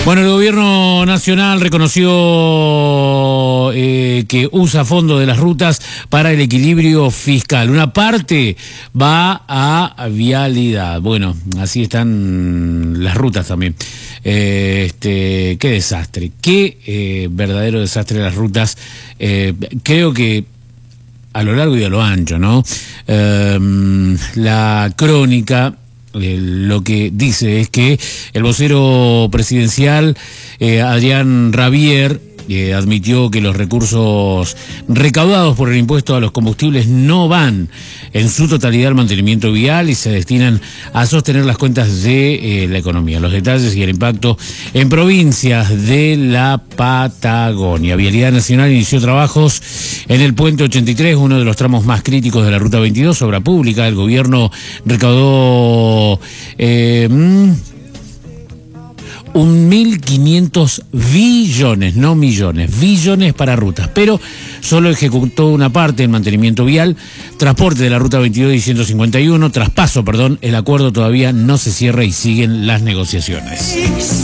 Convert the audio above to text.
Bueno, el gobierno nacional reconoció que usa fondos de las rutas para el equilibrio fiscal. Una parte va a vialidad. Bueno, así están las rutas también. Qué desastre, qué verdadero desastre las rutas. Creo que a lo largo y a lo ancho, ¿no? La crónica lo que dice es que el vocero presidencial, Adrián Rabier, admitió que los recursos recaudados por el impuesto a los combustibles no van en su totalidad al mantenimiento vial y se destinan a sostener las cuentas de la economía. Los detalles y el impacto en provincias de la Patagonia. Vialidad Nacional inició trabajos en el puente 83, uno de los tramos más críticos de la ruta 22, obra pública. El gobierno recaudó 1.500 billones, no millones, billones para rutas, pero solo ejecutó una parte en mantenimiento vial, transporte de la ruta 22 y 151, traspaso, el acuerdo todavía no se cierra y siguen las negociaciones.